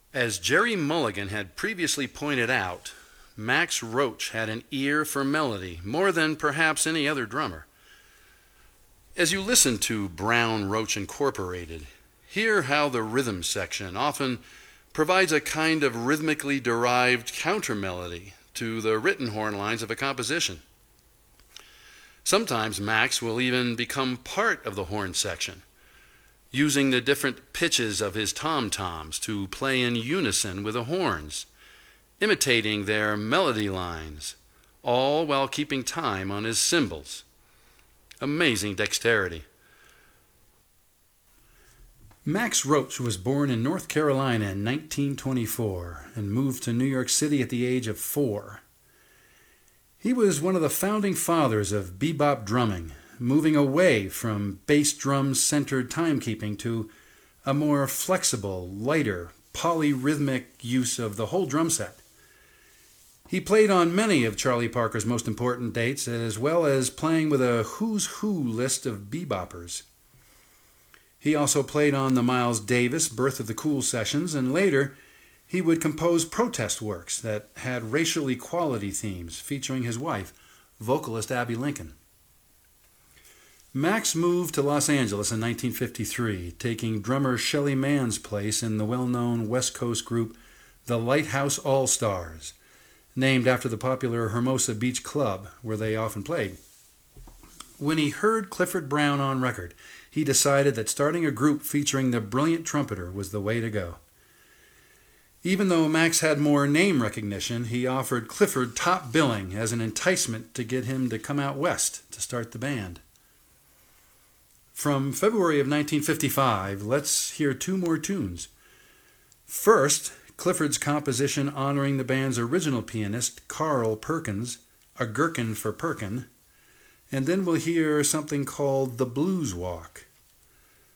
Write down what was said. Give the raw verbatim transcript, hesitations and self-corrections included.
As Jerry Mulligan had previously pointed out, Max Roach had an ear for melody more than perhaps any other drummer. As you listen to Brown Roach Incorporated, hear how the rhythm section often provides a kind of rhythmically derived counter-melody to the written horn lines of a composition. Sometimes Max will even become part of the horn section, using the different pitches of his tom-toms to play in unison with the horns, imitating their melody lines, all while keeping time on his cymbals. Amazing dexterity. Max Roach was born in North Carolina in nineteen twenty-four and moved to New York City at the age of four. He was one of the founding fathers of bebop drumming, moving away from bass drum-centered timekeeping to a more flexible, lighter, polyrhythmic use of the whole drum set. He played on many of Charlie Parker's most important dates, as well as playing with a who's who list of beboppers. He also played on the Miles Davis Birth of the Cool sessions, and later he would compose protest works that had racial equality themes featuring his wife, vocalist Abbey Lincoln. Max moved to Los Angeles in nineteen fifty-three, taking drummer Shelly Mann's place in the well-known West Coast group The Lighthouse All-Stars, named after the popular Hermosa Beach Club, where they often played. When he heard Clifford Brown on record, he decided that starting a group featuring the brilliant trumpeter was the way to go. Even though Max had more name recognition, he offered Clifford top billing as an enticement to get him to come out west to start the band. From February of nineteen fifty-five, let's hear two more tunes. First, Clifford's composition honoring the band's original pianist, Carl Perkins, A Gherkin for Perkin, and then we'll hear something called The Blues Walk.